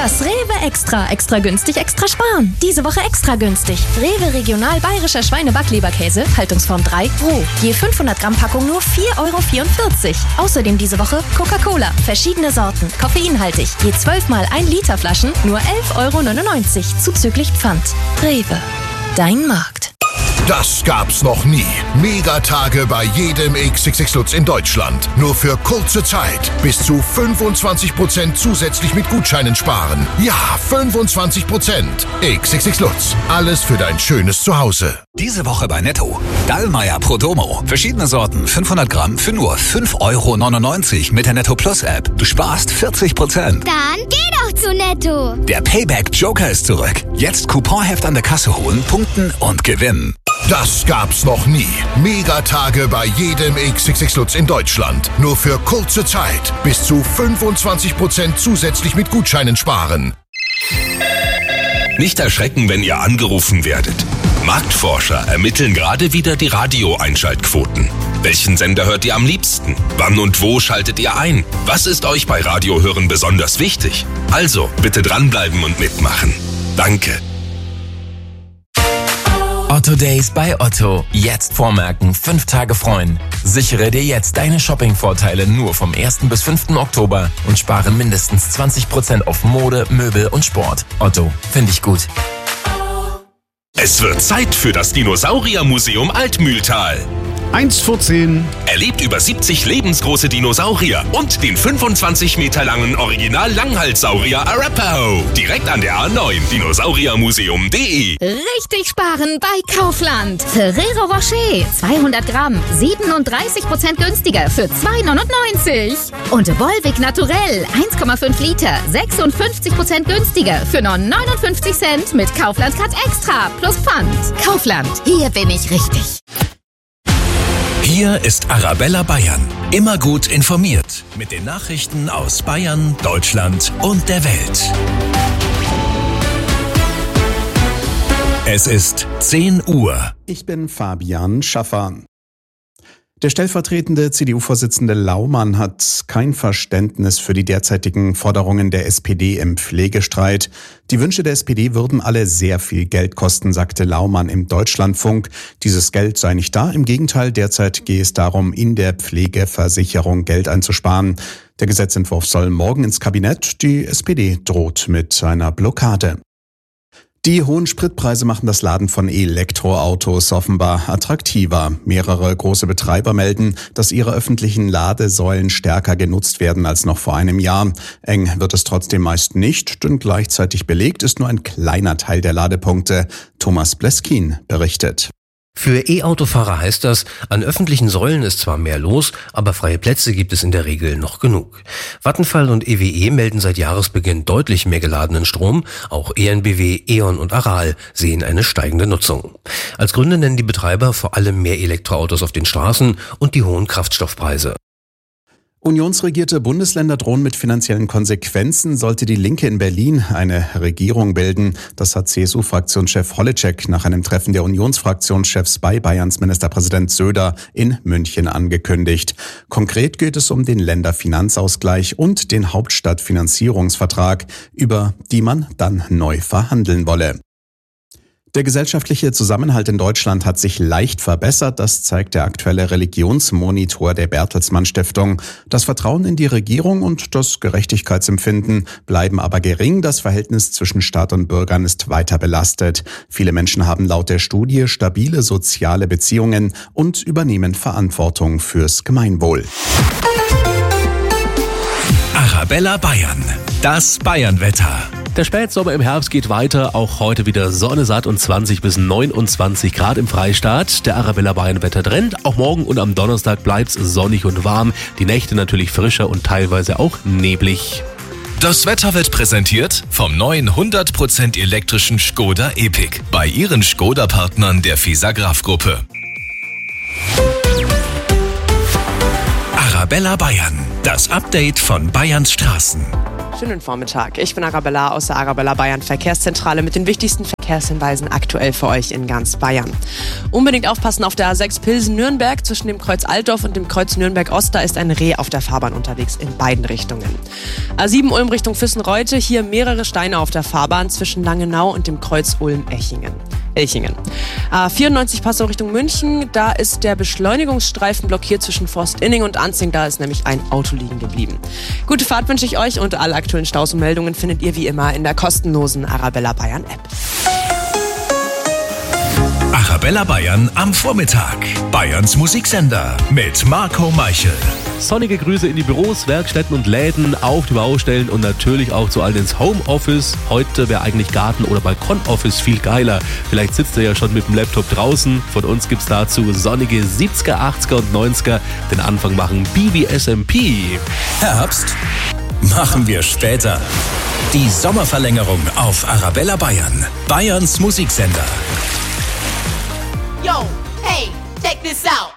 Das Rewe Extra. Extra günstig, extra sparen. Diese Woche extra günstig. Rewe Regional Bayerischer Schweinebackleberkäse, Haltungsform 3, roh. Je 500 Gramm Packung nur 4,44 €. Außerdem diese Woche Coca-Cola. Verschiedene Sorten, koffeinhaltig. Je 12 mal 1 Liter Flaschen nur 11,99 € zuzüglich Pfand. Rewe. Dein Markt. Das gab's noch nie. Megatage bei jedem XXX Lutz in Deutschland. Nur für kurze Zeit. Bis zu 25% zusätzlich mit Gutscheinen sparen. Ja, 25%. XXX Lutz. Alles für dein schönes Zuhause. Diese Woche bei Netto. Dallmayr Prodomo. Verschiedene Sorten, 500 Gramm für nur 5,99 € mit der Netto Plus App. Du sparst 40%. Dann geh doch zu Netto. Der Payback Joker ist zurück. Jetzt Couponheft an der Kasse holen, punkten und gewinnen. Das gab's noch nie. Megatage bei jedem XXX Lutz in Deutschland. Nur für kurze Zeit. Bis zu 25% zusätzlich mit Gutscheinen sparen. Nicht erschrecken, wenn ihr angerufen werdet. Marktforscher ermitteln gerade wieder die Radio-Einschaltquoten. Welchen Sender hört ihr am liebsten? Wann und wo schaltet ihr ein? Was ist euch bei Radiohören besonders wichtig? Also, bitte dranbleiben und mitmachen. Danke. Otto Days bei Otto. Jetzt vormerken, 5 Tage freuen. Sichere dir jetzt deine Shopping-Vorteile nur vom 1. bis 5. Oktober und spare mindestens 20% auf Mode, Möbel und Sport. Otto, finde ich gut. Es wird Zeit für das Dinosauriermuseum Altmühltal. 1 vor 10. Erlebt über 70 lebensgroße Dinosaurier und den 25 Meter langen Original-Langhalssaurier Arapaho. Direkt an der A9, dinosauriermuseum.de. Richtig sparen bei Kaufland. Ferrero Rocher, 200 Gramm, 37% günstiger für 2,99 €. Und Volvic Naturell, 1,5 Liter, 56% günstiger für nur 59 Cent mit Kaufland Card Extra plus Pfand. Kaufland, hier bin ich richtig. Hier ist Arabella Bayern. Immer gut informiert. Mit den Nachrichten aus Bayern, Deutschland und der Welt. Es ist 10 Uhr. Ich bin Fabian Schaffer. Der stellvertretende CDU-Vorsitzende Laumann hat kein Verständnis für die derzeitigen Forderungen der SPD im Pflegestreit. Die Wünsche der SPD würden alle sehr viel Geld kosten, sagte Laumann im Deutschlandfunk. Dieses Geld sei nicht da. Im Gegenteil, derzeit gehe es darum, in der Pflegeversicherung Geld einzusparen. Der Gesetzentwurf soll morgen ins Kabinett. Die SPD droht mit einer Blockade. Die hohen Spritpreise machen das Laden von Elektroautos offenbar attraktiver. Mehrere große Betreiber melden, dass ihre öffentlichen Ladesäulen stärker genutzt werden als noch vor einem Jahr. Eng wird es trotzdem meist nicht, denn gleichzeitig belegt ist nur ein kleiner Teil der Ladepunkte. Thomas Bleskin berichtet. Für E-Autofahrer heißt das, an öffentlichen Säulen ist zwar mehr los, aber freie Plätze gibt es in der Regel noch genug. Vattenfall und EWE melden seit Jahresbeginn deutlich mehr geladenen Strom. Auch EnBW, E.ON und Aral sehen eine steigende Nutzung. Als Gründe nennen die Betreiber vor allem mehr Elektroautos auf den Straßen und die hohen Kraftstoffpreise. Unionsregierte Bundesländer drohen mit finanziellen Konsequenzen, sollte die Linke in Berlin eine Regierung bilden. Das hat CSU-Fraktionschef Holitschek nach einem Treffen der Unionsfraktionschefs bei Bayerns Ministerpräsident Söder in München angekündigt. Konkret geht es um den Länderfinanzausgleich und den Hauptstadtfinanzierungsvertrag, über die man dann neu verhandeln wolle. Der gesellschaftliche Zusammenhalt in Deutschland hat sich leicht verbessert, das zeigt der aktuelle Religionsmonitor der Bertelsmann Stiftung. Das Vertrauen in die Regierung und das Gerechtigkeitsempfinden bleiben aber gering. Das Verhältnis zwischen Staat und Bürgern ist weiter belastet. Viele Menschen haben laut der Studie stabile soziale Beziehungen und übernehmen Verantwortung fürs Gemeinwohl. Arabella Bayern. Das Bayernwetter. Der Spätsommer im Herbst geht weiter, auch heute wieder Sonne satt und 20 bis 29 Grad im Freistaat. Der Arabella Bayern Wettertrend, auch morgen und am Donnerstag bleibt's sonnig und warm. Die Nächte natürlich frischer und teilweise auch neblig. Das Wetter wird präsentiert vom neuen 100% elektrischen Škoda Epiq bei Ihren Škoda-Partnern der FISA-Graf-Gruppe. Arabella Bayern, das Update von Bayerns Straßen. Schönen Vormittag. Ich bin Arabella aus der Arabella Bayern Verkehrszentrale mit den wichtigsten Verkehrshinweisen aktuell für euch in ganz Bayern. Unbedingt aufpassen auf der A6 Pilsen-Nürnberg. Zwischen dem Kreuz Altdorf und dem Kreuz Nürnberg-Ost, da ist ein Reh auf der Fahrbahn unterwegs in beiden Richtungen. A7 Ulm Richtung Füssen-Reute, hier mehrere Steine auf der Fahrbahn zwischen Langenau und dem Kreuz Ulm-Elchingen. A94 Passau Richtung München, da ist der Beschleunigungsstreifen blockiert zwischen Forstinning und Anzing, da ist nämlich ein Auto liegen geblieben. Gute Fahrt wünsche ich euch und alle aktuellen Staus und Meldungen findet ihr wie immer in der kostenlosen Arabella Bayern App. Arabella Bayern am Vormittag. Bayerns Musiksender mit Marco Meichel. Sonnige Grüße in die Büros, Werkstätten und Läden, auf die Baustellen und natürlich auch zu allen ins Homeoffice. Heute wäre eigentlich Garten- oder Balkonoffice viel geiler. Vielleicht sitzt ihr ja schon mit dem Laptop draußen. Von uns gibt's dazu sonnige 70er, 80er und 90er. Den Anfang machen BBSMP. Herbst machen wir später. Die Sommerverlängerung auf Arabella Bayern. Bayerns Musiksender. Yo, hey, check this out.